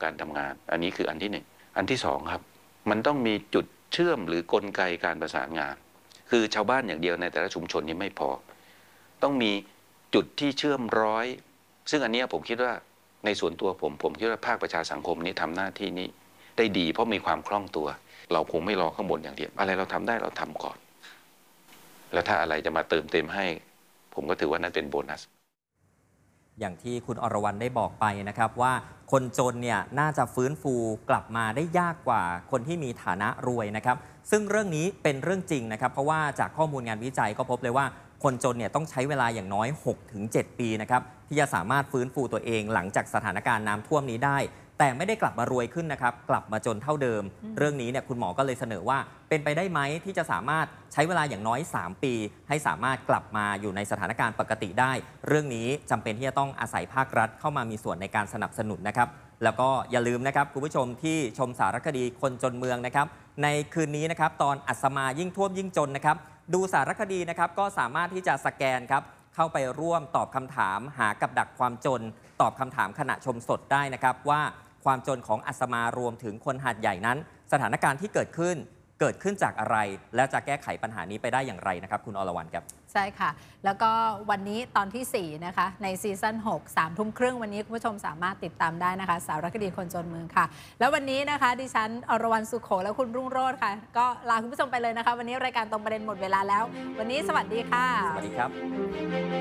การทำงานอันนี้คืออันที่1อันที่2ครับมันต้องมีจุดเชื่อมหรือกลไกการประสานงานคือชาวบ้านอย่างเดียวในแต่ละชุมชนนี้ไม่พอต้องมีจุดที่เชื่อมร้อยซึ่งอันนี้ผมคิดว่าในส่วนตัวผมคิดว่าภาคประชาสังคมนี้ทำหน้าที่นี้ได้ดีเพราะมีความคล่องตัวเราคงไม่รอข้างบนอย่างเดียวอะไรเราทำได้เราทำก่อนแล้วถ้าอะไรจะมาเติมเต็มให้ผมก็ถือว่านั่นเป็นโบนัสอย่างที่คุณอรวรรณได้บอกไปนะครับว่าคนจนเนี่ยน่าจะฟื้นฟูกลับมาได้ยากกว่าคนที่มีฐานะรวยนะครับซึ่งเรื่องนี้เป็นเรื่องจริงนะครับเพราะว่าจากข้อมูลงานวิจัยก็พบเลยว่าคนจนเนี่ยต้องใช้เวลาอย่างน้อย 6-7 ปีนะครับที่จะสามารถฟื้นฟูตัวเองหลังจากสถานการณ์น้ำท่วมนี้ได้แต่ไม่ได้กลับมารวยขึ้นนะครับกลับมาจนเท่าเดิมเรื่องนี้เนี่ยคุณหมอก็เลยเสนอว่าเป็นไปได้ไหมที่จะสามารถใช้เวลาอย่างน้อย3 ปีให้สามารถกลับมาอยู่ในสถานการณ์ปกติได้เรื่องนี้จำเป็นที่จะต้องอาศัยภาครัฐเข้ามามีส่วนในการสนับสนุนนะครับแล้วก็อย่าลืมนะครับคุณผู้ชมที่ชมสารคดีคนจนเมืองนะครับในคืนนี้นะครับตอนอัศมายิ่งท่วมยิ่งจนนะครับดูสารคดีนะครับก็สามารถที่จะสแกนครับเข้าไปร่วมตอบคำถามหากับดักความจนตอบคำถามขณะชมสดได้นะครับว่าความจนของอัศมารวมถึงคนหาดใหญ่นั้นสถานการณ์ที่เกิดขึ้นจากอะไรและจะแก้ไขปัญหานี้ไปได้อย่างไรนะครับคุณอรวรรณครับใช่ค่ะแล้วก็วันนี้ตอนที่4นะคะในซีซั่น6 3 ทุ่มครึ่งวันนี้คุณผู้ชมสามารถติดตามได้นะคะสารคดีคนจนเมืองค่ะแล้ววันนี้นะคะดิฉันอรวรรณสุโขและคุณรุ่งโรจน์ค่ะก็ลาคุณผู้ชมไปเลยนะคะวันนี้รายการตรงประเด็นหมดเวลาแล้ววันนี้สวัสดีค่ะสวัสดีครับ